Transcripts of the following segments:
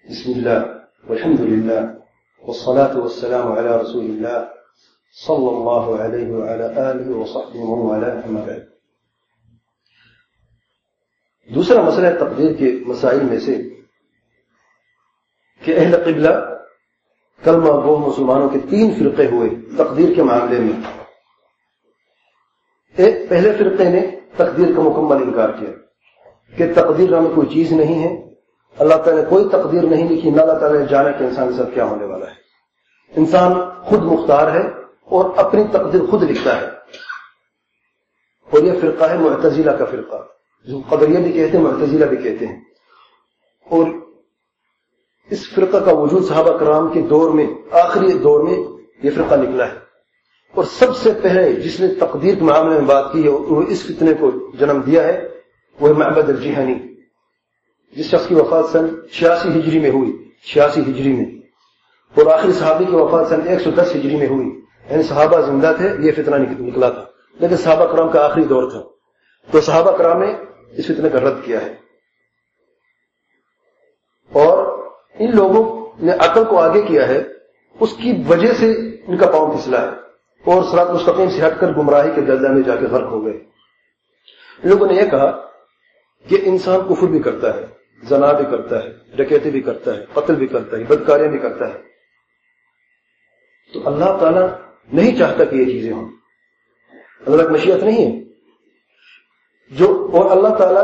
بسم الله والحمد لله والصلاة والسلام على رسول الله صلى الله عليه وعلى آله وصحبه ومن والاه أما بعد. دوسرا مسئلہ تقدیر کے مسائل میں سے کہ اہل قبلہ کلمہ گو مسلمانوں کے 3 فرقے ہوئے تقدیر کے معاملے میں. ایک پہلے فرقے نے تقدیر کا مکمل انکار کیا کہ تقدیر نامی کوئی چیز نہیں ہے، اللہ تعالیٰ نے کوئی تقدیر نہیں لکھی، نہ اللہ تعالیٰ نے جانا کہ انسان کے ساتھ کیا ہونے والا ہے. انسان خود مختار ہے اور اپنی تقدیر خود لکھتا ہے. اور یہ فرقہ ہے معتزلہ کا فرقہ، جو قدریہ بھی کہتے ہیں معتزلہ بھی کہتے ہیں. اور اس فرقہ کا وجود صحابہ کرام کے دور میں، آخری دور میں یہ فرقہ نکلا ہے. اور سب سے پہلے جس نے تقدیر کے معاملے میں بات کی ہے، وہ اس فتنے کو جنم دیا ہے، وہ ہے معبد الجہنی، جس شخص کی وفات سن 86 ہجری میں ہوئی، 86 ہجری میں. اور آخری صحابی کی وفات سن 110 ہجری میں ہوئی. یعنی صحابہ زندہ تھے، یہ فتنہ نکلا تھا، لیکن صحابہ کرام کا آخری دور تھا. تو صحابہ کرام نے اس فتنے کا رد کیا ہے. اور ان لوگوں نے عقل کو آگے کیا ہے، اس کی وجہ سے ان کا پاؤں پھسلا ہے اور صراط مستقیم سے ہٹ کر گمراہی کے دلدل میں جا کے غرق ہو گئے. لوگوں نے یہ کہا کہ انسان کفر بھی کرتا ہے، زنا بھی کرتا ہے، ڈکیتی بھی کرتا ہے، قتل بھی کرتا ہے، بدکاریاں بھی کرتا ہے. تو اللہ تعالیٰ نہیں چاہتا کہ یہ چیزیں ہوں، اللہ کی مشیت نہیں ہے. اور اللہ تعالیٰ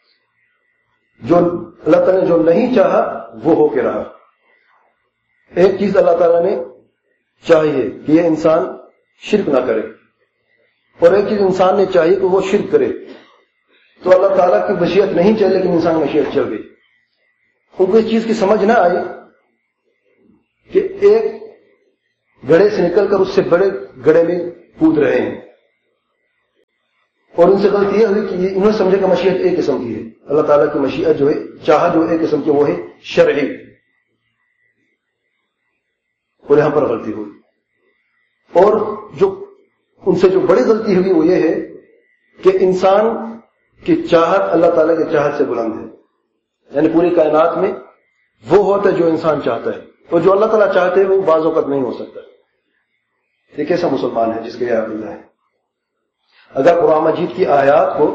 نے جو نہیں چاہا وہ ہو کے رہا. ایک چیز اللہ تعالیٰ نے چاہیے کہ یہ انسان شرک نہ کرے، اور ایک چیز انسان نے چاہیے کہ وہ شرک کرے. تو اللہ تعالیٰ کی مشیت نہیں چل، لیکن انسان کی مشیت چل گئی. ان کو اس چیز کی سمجھ نہ آئی کہ ایک گڑھے سے نکل کر اس سے بڑے گڑھے میں کود رہے ہیں. اور ان سے غلطی یہ ہوئی کہ انہوں نے سمجھا کہ مشیت ایک قسم کی ہے. اللہ تعالیٰ کی مشیت جو ہے، چاہا جو ایک قسم کی، وہ ہے شرعی. اور یہاں پر غلطی ہوئی. اور جو ان سے جو بڑی غلطی ہوئی وہ یہ ہے کہ انسان کی چاہت اللہ تعالیٰ کی چاہت سے بلند ہے. یعنی پوری کائنات میں وہ ہوتا ہے جو انسان چاہتا ہے، اور جو اللہ تعالیٰ چاہتے ہیں وہ بعض اوقات نہیں ہو سکتا. یہ کیسا مسلمان ہے جس کے یاد اللہ ہے؟ اگر قرآن مجید کی آیات کو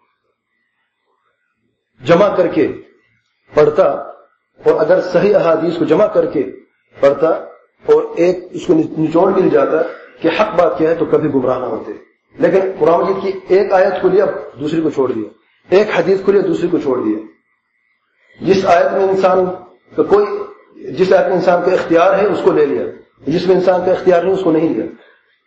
جمع کر کے پڑھتا، اور اگر صحیح احادیث کو جمع کر کے پڑھتا اور ایک اس کو نچوڑ مل جاتا کہ حق بات کیا ہے، تو کبھی گمراہ نہ ہوتے. لیکن قرآن مجید کی ایک آیت کو لیا، دوسری کو چھوڑ دیا، ایک حدیث کو لیا، دوسری کو چھوڑ دیا. جس آیت میں انسان کا اختیار ہے اس کو لے لیا، جس میں انسان کا اختیار نہیں اس کو نہیں لیا.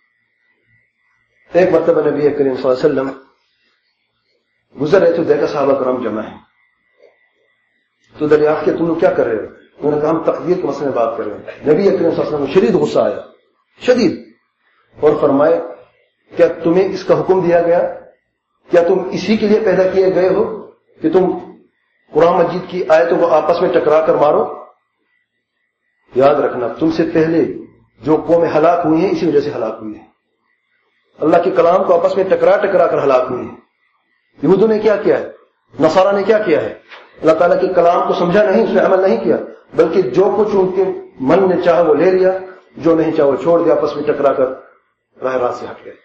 ایک مرتبہ نبی کریم صلی اللہ علیہ وسلم گزر رہے تو دیکھا صحابہ کرام جمع ہیں. تو دریافت کیا تم لوگ کیا کر رہے ہو؟ انہوں نے کہا ہم تقدیر کے مسئلے میں بات کر رہے ہیں. نبی کریم صلی اللہ علیہ وسلم کو شدید غصہ آیا، شدید، اور فرمائے کیا تمہیں اس کا حکم دیا گیا؟ کیا تم اسی کے لیے پیدا کیے گئے ہو کہ تم قرآن مجید کی آیتوں کو آپس میں ٹکرا کر مارو؟ یاد رکھنا تم سے پہلے جو قومیں ہلاک ہوئی ہیں اسی وجہ سے ہلاک ہوئی ہیں. اللہ کے کلام کو آپس میں ٹکرا کر ہلاک ہوئی ہیں. یہودوں نے کیا کیا ہے، نصارہ نے کیا کیا ہے؟ اللہ تعالیٰ کے کلام کو سمجھا نہیں، اس میں عمل نہیں کیا، بلکہ جو کچھ ان کے من نے چاہا وہ لے لیا، جو نہیں چاہا وہ چھوڑ دیا، آپس میں ٹکرا کر راہ راست سے ہٹ گئے.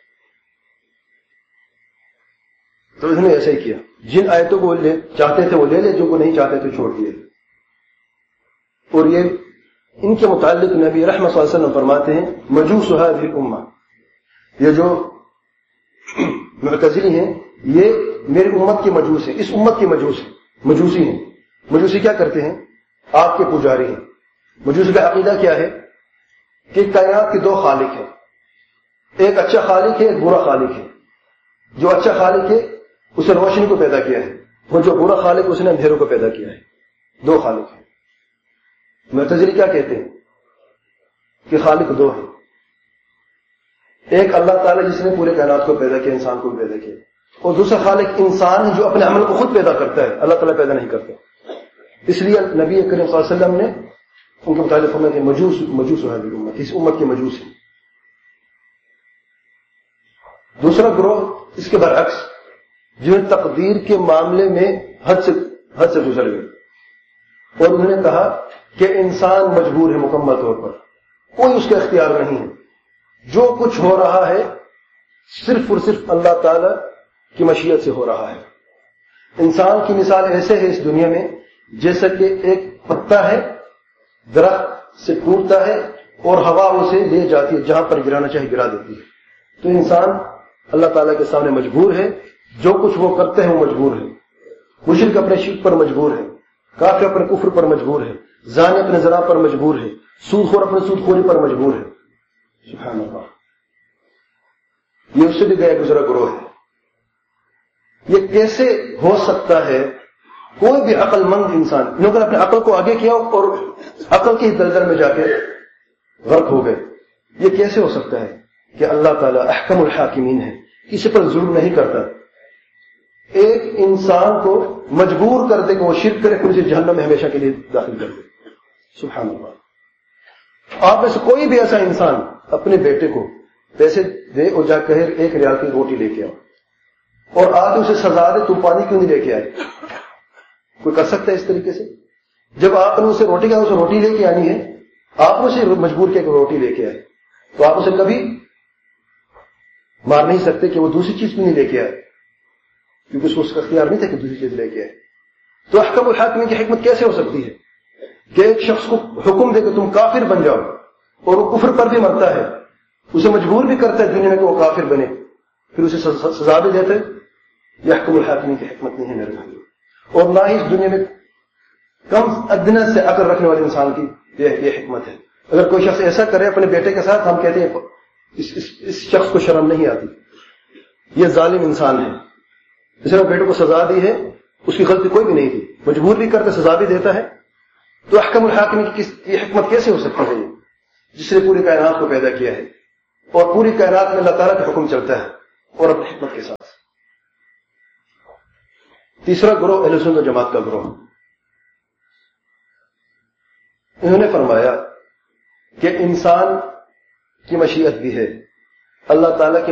تو انہوں نے ایسا ہی کیا، جن آیتوں کو چاہتے تھے وہ لے لے، جو کو نہیں چاہتے تھے چھوڑ دیے. اور یہ ان کے متعلق نبی رحمت صلی اللہ علیہ وسلم فرماتے ہیں مجوس هذه الامہ، یہ جو معتزلی ہیں یہ میری امت کے مجوس ہیں، اس امت کے مجوسی ہیں. مجوسی کیا کرتے ہیں؟ آگ کے پجاری ہیں. مجوسی کا عقیدہ کیا ہے کہ کائنات کے 2 خالق ہیں، ایک اچھا خالق ہے، ایک برا خالق ہے. جو اچھا خالق ہے اس نے روشنی کو پیدا کیا ہے، اور جو برا خالق اس نے اندھیروں کو پیدا کیا ہے. 2 خالق ہیں. معتزلی کیا کہتے ہیں کہ خالق 2 ہیں. ایک اللہ تعالیٰ جس نے پورے کائنات کو پیدا کیا، انسان کو بھی پیدا کیا، اور دوسرا خالق انسان ہے جو اپنے عمل کو خود پیدا کرتا ہے، اللہ تعالیٰ پیدا نہیں کرتا. اس لیے نبی کریم صلی اللہ علیہ وسلم نے ان کے متعلق فرمایا کہ مجوس ہے امت، اس امت کے مجوس ہیں. دوسرا گروہ اس کے برعکس، جنہیں تقدیر کے معاملے میں حد سے گزر گئے، اور انہوں نے کہا کہ انسان مجبور ہے مکمل طور پر، کوئی اس کا اختیار نہیں ہے. جو کچھ ہو رہا ہے صرف اور صرف اللہ تعالی کی مشیت سے ہو رہا ہے. انسان کی مثال ایسے ہے اس دنیا میں جیسا کہ ایک پتا ہے درخت سے ٹوٹتا ہے اور ہوا اسے لے جاتی ہے، جہاں پر گرانا چاہے گرا دیتی ہے. تو انسان اللہ تعالیٰ کے سامنے مجبور ہے، جو کچھ وہ کرتے ہیں وہ مجبور ہے. مشرک اپنے شرک پر مجبور ہے، کافر اپنے کفر پر مجبور ہے، زانی اپنے زنا پر مجبور ہے، سود خور اپنے سود خوری پر مجبور ہے. سبحان اللہ. یہ اس سے بھی گیا گزرا گروہ ہے. یہ کیسے ہو سکتا ہے؟ کوئی بھی عقل مند انسان انہوں نے اپنے عقل کو آگے کیا اور عقل کی دلدل میں جا کے غرق ہو گئے. یہ کیسے ہو سکتا ہے کہ اللہ تعالیٰ احکم الحاکمین ہے، کسی پر ظلم نہیں کرتا. ایک انسان کو مجبور کر دے کہ وہ شرک کرے، پھر اسے جہنم میں ہمیشہ کے لیے داخل کر دے. سبحان اللہ. آپ میں سے کوئی بھی ایسا انسان اپنے بیٹے کو پیسے دے اور جا کہے 1 ریال کی روٹی لے کے آؤ، اور آج اسے سزا دے تم پانی کیوں نہیں لے کے آئے؟ کوئی کر سکتا ہے اس طریقے سے؟ جب آپ نے اسے روٹی کہا اسے روٹی لے کے آنی ہے، آپ نے اسے مجبور کیا کہ روٹی لے کے آئے، تو آپ اسے کبھی مار نہیں سکتے کہ وہ دوسری چیز کیوں نہیں لے کے آئے، کیونکہ اس کا اختیار نہیں تھا کہ دوسری چیز لے کے آئے. تو احکم الحاکمین کی حکمت کیسے ہو سکتی ہے کہ ایک شخص کو حکم دے کہ تم کافر بن جاؤ اور وہ کفر پر بھی مرتا ہے، اسے مجبور بھی کرتا ہے دنیا میں کہ وہ کافر بنے، پھر اسے سزا بھی دیتے. یہ احکم الحاکمین کی حکمت نہیں ہے میرے بھائی، اور نہ ہی اس دنیا میں کم ادنا سے عقل رکھنے والے انسان کی یہ حکمت ہے. اگر کوئی شخص ایسا کرے اپنے بیٹے کے ساتھ، ہم کہتے ہیں اس شخص کو شرم نہیں آتی، یہ ظالم انسان ہے. اس نے بیٹے کو سزا دی ہے، اس کی غلطی کوئی بھی نہیں تھی، مجبور بھی کرتا سزا بھی دیتا ہے. تو احکم الحاکمین کی یہ حکمت کیسے ہو سکتی ہے جس نے پوری کائنات کو پیدا کیا ہے، اور پوری کائنات میں اللہ تعالیٰ کا حکم چلتا ہے اور اپنی حکمت کے ساتھ. تیسرا گروہ اہل سنت و جماعت کا گروہ، انہوں نے فرمایا کہ انسان کی مشیت بھی ہے، اللہ تعالیٰ کی